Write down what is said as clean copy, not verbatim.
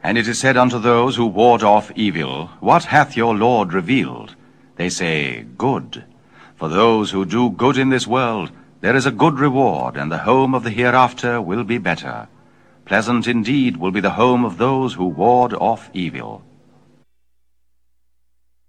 And it is said unto those who ward off evil, What hath your Lord revealed? They say, Good. For those who do good in this world, there is a good reward, and the home of the hereafter will be better. Pleasant indeed will be the home of those who ward off evil.